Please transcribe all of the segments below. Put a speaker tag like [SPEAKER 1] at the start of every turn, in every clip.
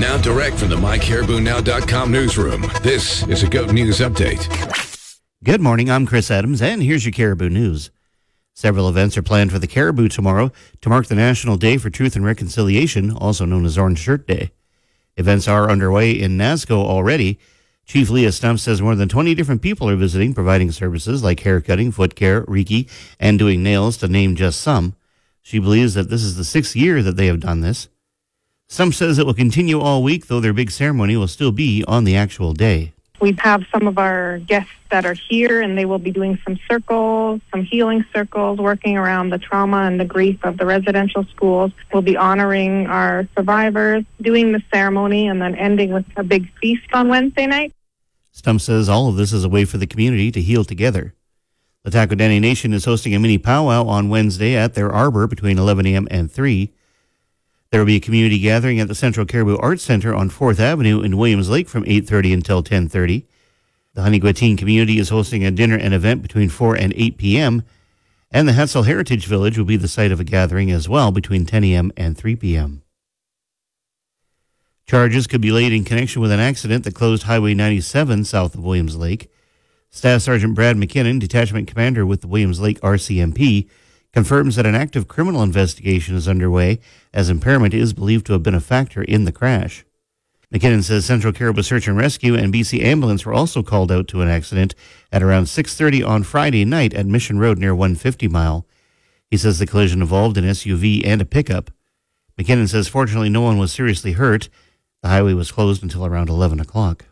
[SPEAKER 1] Now direct from the MyCaribouNow.com newsroom, this is a GOAT News Update.
[SPEAKER 2] Good morning, I'm Chris Adams, and here's your Caribou News. Several events are planned for the Caribou tomorrow to mark the National Day for Truth and Reconciliation, also known as Orange Shirt Day. Events are underway in Nasco already. Chief Leah Stump says more than 20 different people are visiting, providing services like haircutting, foot care, Reiki, and doing nails, to name just some. She believes that this is the 6th year that they have done this. Stump says it will continue all week, though their big ceremony will still be on the actual day.
[SPEAKER 3] We have some of our guests that are here, and they will be doing some circles, some healing circles, working around the trauma and the grief of the residential schools. We'll be honoring our survivors, doing the ceremony, and then ending with a big feast on Wednesday night.
[SPEAKER 2] Stump says all of this is a way for the community to heal together. The Taco Dani Nation is hosting a mini powwow on Wednesday at their arbor between 11 a.m. and 3. There will be a community gathering at the Central Caribou Arts Center on 4th Avenue in Williams Lake from 8:30 until 10:30. The Honeyguatine community is hosting a dinner and event between 4 and 8 p.m., and the Hetzel Heritage Village will be the site of a gathering as well between 10 a.m. and 3 p.m. Charges could be laid in connection with an accident that closed Highway 97 south of Williams Lake. Staff Sergeant Brad McKinnon, Detachment Commander with the Williams Lake RCMP, confirms that an active criminal investigation is underway as impairment is believed to have been a factor in the crash. McKinnon says Central Caribou Search and Rescue and BC Ambulance were also called out to an accident at around 6:30 on Friday night at Mission Road near 150 Mile. He says the collision involved an SUV and a pickup. McKinnon says fortunately no one was seriously hurt. The highway was closed until around 11 o'clock.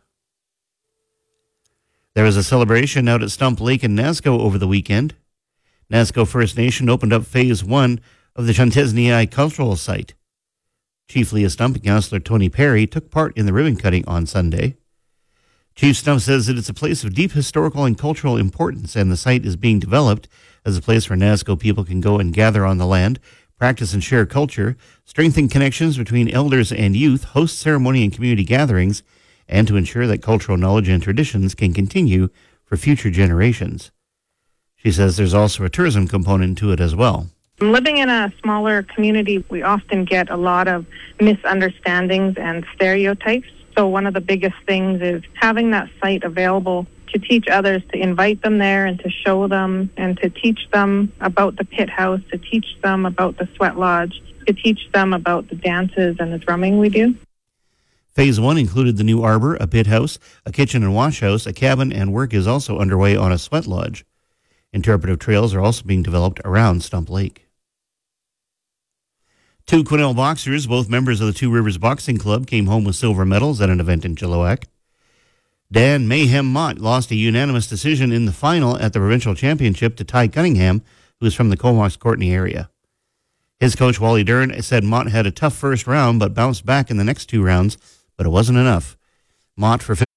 [SPEAKER 2] There was a celebration out at Stump Lake in Nasco over the weekend. Nasco First Nation opened up Phase 1 of the Chantesnii Cultural Site. Chief Leah Stump and Councillor Tony Perry took part in the ribbon cutting on Sunday. Chief Stump says that it's a place of deep historical and cultural importance, and the site is being developed as a place where Nasco people can go and gather on the land, practice and share culture, strengthen connections between elders and youth, host ceremony and community gatherings, and to ensure that cultural knowledge and traditions can continue for future generations. She says there's also a tourism component to it as well.
[SPEAKER 3] Living in a smaller community, we often get a lot of misunderstandings and stereotypes. So one of the biggest things is having that site available to teach others, to invite them there and to show them and to teach them about the pit house, to teach them about the sweat lodge, to teach them about the dances and the drumming we do.
[SPEAKER 2] Phase 1 included the new arbor, a pit house, a kitchen and wash house, a cabin, and work is also underway on a sweat lodge. Interpretive trails are also being developed around Stump Lake. 2 Quesnel boxers, both members of the Two Rivers Boxing Club, came home with silver medals at an event in Chilliwack. Dan Mayhem Mott lost a unanimous decision in the final at the provincial championship to Ty Cunningham, who is from the Comox-Courtney area. His coach, Wally Dern, said Mott had a tough first round but bounced back in the next 2 rounds, but it wasn't enough. Mott, for